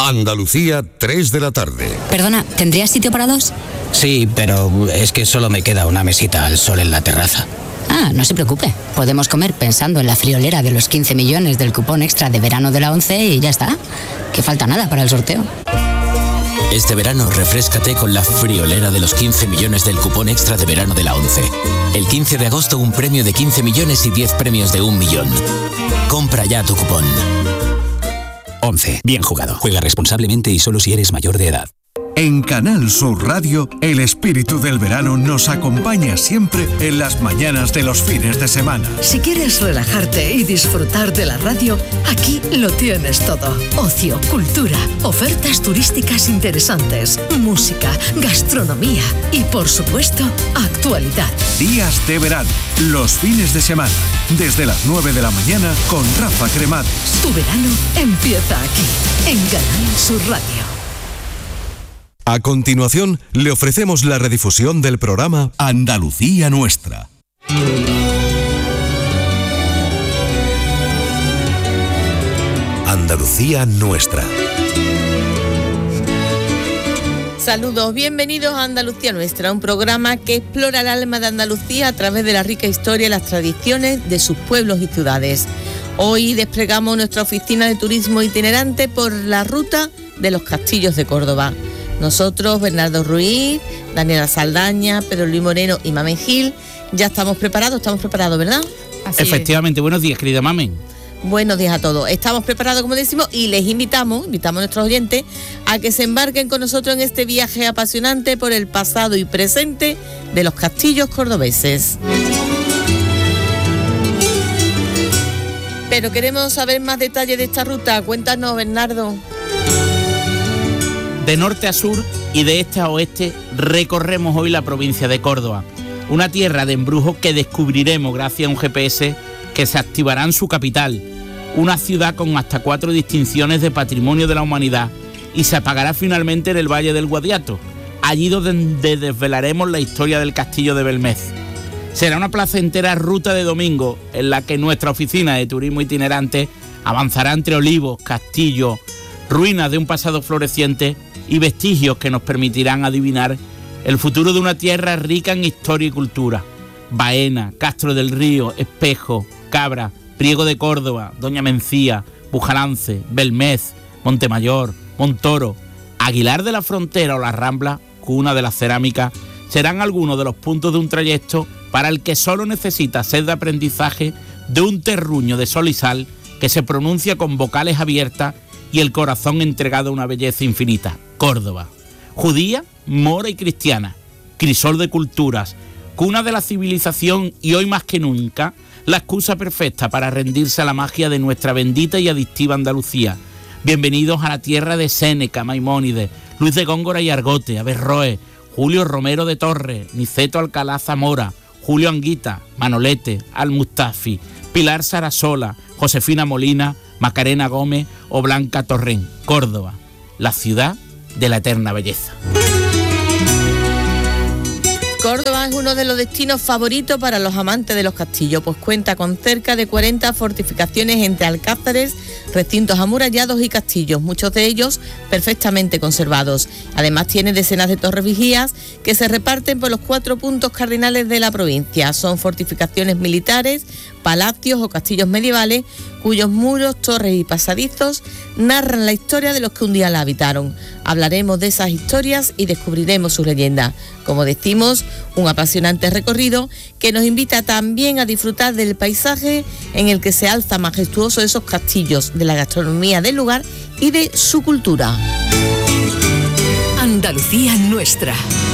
Andalucía, 3 de la tarde. Perdona, ¿tendrías sitio para dos? Sí, pero es que solo me queda una mesita al sol en la terraza. Ah, no se preocupe. Podemos comer pensando en la friolera de los 15 millones del cupón extra de verano de la ONCE y ya está. Que falta nada para el sorteo. Este verano refréscate con la friolera de los 15 millones del cupón extra de verano de la ONCE. El 15 de agosto un premio de 15 millones y 10 premios de 1 millón. Compra ya tu cupón. ONCE. Bien jugado. Juega responsablemente y solo si eres mayor de edad. En Canal Sur Radio, el espíritu del verano nos acompaña siempre en las mañanas de los fines de semana. Si quieres relajarte y disfrutar de la radio, aquí lo tienes todo. Ocio, cultura, ofertas turísticas interesantes, música, gastronomía y, por supuesto, actualidad. Días de verano, los fines de semana, desde las 9 de la mañana con Rafa Cremades. Tu verano empieza aquí, en Canal Sur Radio. A continuación, le ofrecemos la redifusión del programa Andalucía Nuestra. Andalucía Nuestra. Saludos, bienvenidos a Andalucía Nuestra, un programa que explora el alma de Andalucía a través de la rica historia y las tradiciones de sus pueblos y ciudades. Hoy desplegamos nuestra oficina de turismo itinerante por la ruta de los castillos de Córdoba. Nosotros, Bernardo Ruiz, Daniela Saldaña, Pedro Luis Moreno y Mamen Gil, ya estamos preparados, ¿verdad? Así efectivamente, es. Buenos días, querida Mamen. Buenos días a todos. Estamos preparados, como decimos, y les invitamos a nuestros oyentes a que se embarquen con nosotros en este viaje apasionante por el pasado y presente de los castillos cordobeses. Pero queremos saber más detalles de esta ruta. Cuéntanos, Bernardo. De norte a sur y de este a oeste recorremos hoy la provincia de Córdoba, una tierra de embrujo que descubriremos gracias a un GPS que se activará en su capital, una ciudad con hasta 4 distinciones de Patrimonio de la Humanidad y se apagará finalmente en el Valle del Guadiato, allí donde desvelaremos la historia del castillo de Belmez. Será una placentera ruta de domingo en la que nuestra oficina de turismo itinerante avanzará entre olivos, castillos, ruinas de un pasado floreciente y vestigios que nos permitirán adivinar el futuro de una tierra rica en historia y cultura. Baena, Castro del Río, Espejo, Cabra, Priego de Córdoba, Doña Mencía, Bujalance, Belmez, Montemayor, Montoro, Aguilar de la Frontera o La Rambla, cuna de la cerámica, serán algunos de los puntos de un trayecto para el que solo necesita sed de aprendizaje de un terruño de sol y sal que se pronuncia con vocales abiertas y el corazón entregado a una belleza infinita. Córdoba, judía, mora y cristiana, crisol de culturas, cuna de la civilización y hoy más que nunca, la excusa perfecta para rendirse a la magia de nuestra bendita y adictiva Andalucía. Bienvenidos a la tierra de Séneca, Maimónides, Luis de Góngora y Argote, Averroes, Julio Romero de Torres, Niceto Alcalá Zamora, Julio Anguita, Manolete, Al-Mustafi, Pilar Sarasola, Josefina Molina, Macarena Gómez o Blanca Torrent. Córdoba, la ciudad de la eterna belleza. Córdoba es uno de los destinos favoritos para los amantes de los castillos, pues cuenta con cerca de 40 fortificaciones entre alcázares, recintos amurallados y castillos, muchos de ellos perfectamente conservados. Además tiene decenas de torres vigías que se reparten por los 4 puntos cardinales de la provincia. Son fortificaciones militares, palacios o castillos medievales cuyos muros, torres y pasadizos narran la historia de los que un día la habitaron. Hablaremos de esas historias y descubriremos sus leyendas. Como decimos, un apasionante recorrido que nos invita también a disfrutar del paisaje en el que se alza majestuoso esos castillos, de la gastronomía del lugar y de su cultura. Andalucía Nuestra.